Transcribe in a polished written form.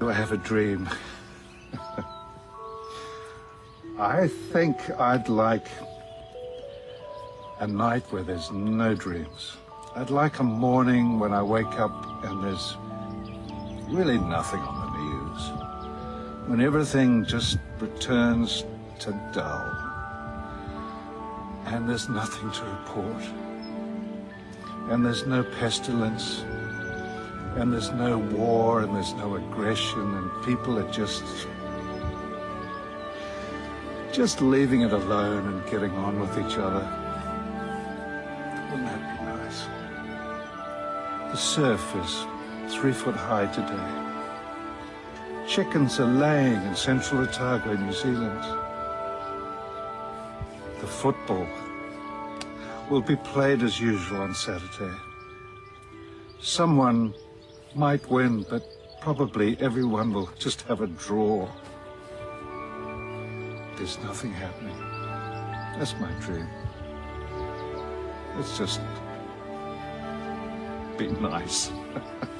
I have a dream? I think I'd like a night where there's no dreams. I'd like a morning when I wake up and there's really nothing on the news. When everything just returns to dull. And there's nothing to report. And there's no pestilence. And there's no war and there's no aggression and people are just leaving it alone and getting on with each other. Wouldn't that be nice? The surf is 3 foot high today. Chickens are laying in Central Otago, New Zealand. The football will be played as usual on Saturday. Someone might win, but probably everyone will just have a draw. There's nothing happening. That's my dream. Let's just be nice.